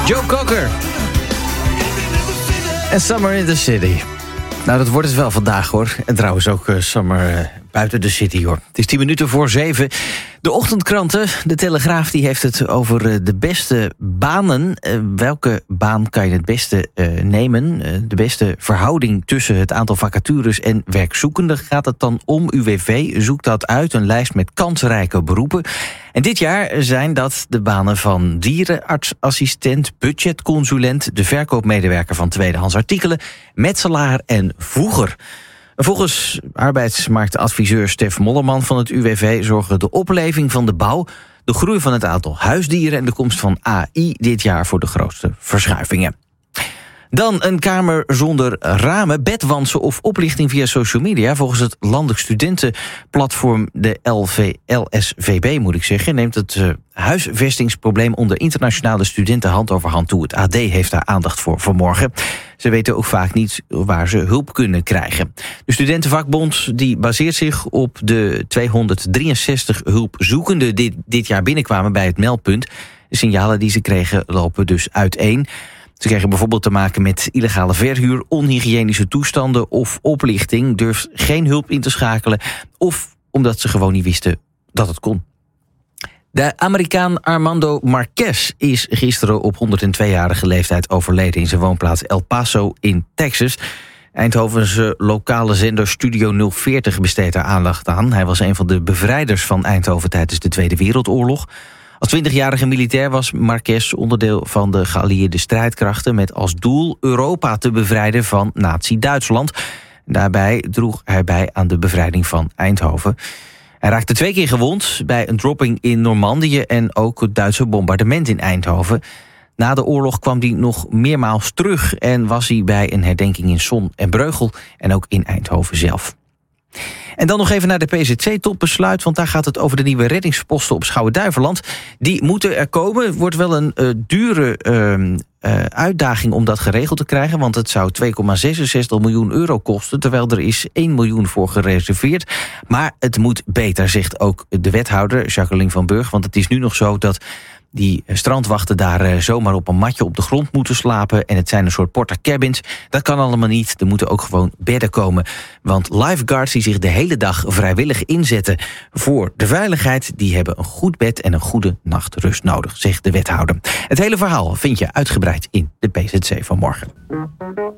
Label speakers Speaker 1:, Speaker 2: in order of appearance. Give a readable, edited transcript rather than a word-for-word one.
Speaker 1: Joe Cocker. En Summer in the City. Nou, dat wordt het wel vandaag, hoor. En trouwens ook Summer buiten de city, hoor. Het is 7:10. De ochtendkranten, de Telegraaf, die heeft het over de beste banen. Welke baan kan je het beste nemen? De beste verhouding tussen het aantal vacatures en werkzoekenden gaat het dan om. UWV zoekt dat uit, een lijst met kansrijke beroepen. En dit jaar zijn dat de banen van dierenartsassistent, budgetconsulent, de verkoopmedewerker van tweedehands artikelen, metselaar en voeger. Volgens arbeidsmarktadviseur Stef Mollerman van het UWV zorgen de opleving van de bouw, de groei van het aantal huisdieren en de komst van AI dit jaar voor de grootste verschuivingen. Dan een kamer zonder ramen, bedwansen of oplichting via social media. Volgens het landelijk studentenplatform, de LSVB moet ik zeggen, neemt het huisvestingsprobleem onder internationale studenten hand over hand toe. Het AD heeft daar aandacht voor vanmorgen. Ze weten ook vaak niet waar ze hulp kunnen krijgen. De studentenvakbond die baseert zich op de 263 hulpzoekenden die dit jaar binnenkwamen bij het meldpunt. De signalen die ze kregen lopen dus uiteen. Ze kregen bijvoorbeeld te maken met illegale verhuur, onhygiënische toestanden of oplichting, durft geen hulp in te schakelen of omdat ze gewoon niet wisten dat het kon. De Amerikaan Armando Marquez is gisteren op 102-jarige leeftijd overleden in zijn woonplaats El Paso in Texas. Eindhovense lokale zender Studio 040 besteedt daar aandacht aan. Hij was een van de bevrijders van Eindhoven tijdens de Tweede Wereldoorlog. Als 20-jarige militair was Marquez onderdeel van de geallieerde strijdkrachten met als doel Europa te bevrijden van Nazi-Duitsland. Daarbij droeg hij bij aan de bevrijding van Eindhoven. Hij raakte 2 keer gewond bij een dropping in Normandië en ook het Duitse bombardement in Eindhoven. Na de oorlog kwam hij nog meermaals terug en was hij bij een herdenking in Son en Breugel en ook in Eindhoven zelf. En dan nog even naar de PZC-topbesluit, want daar gaat het over de nieuwe reddingsposten op Schouwen-Duiveland. Die moeten er komen. Het wordt wel een dure uitdaging om dat geregeld te krijgen, want het zou 2,66 miljoen euro kosten, terwijl er is 1 miljoen voor gereserveerd. Maar het moet beter, zegt ook de wethouder Jacqueline van Burg, want het is nu nog zo dat die strandwachten daar zomaar op een matje op de grond moeten slapen. En het zijn een soort porta cabins. Dat kan allemaal niet. Er moeten ook gewoon bedden komen. Want lifeguards die zich de hele dag vrijwillig inzetten voor de veiligheid, die hebben een goed bed en een goede nachtrust nodig, zegt de wethouder. Het hele verhaal vind je uitgebreid in de PZC van morgen.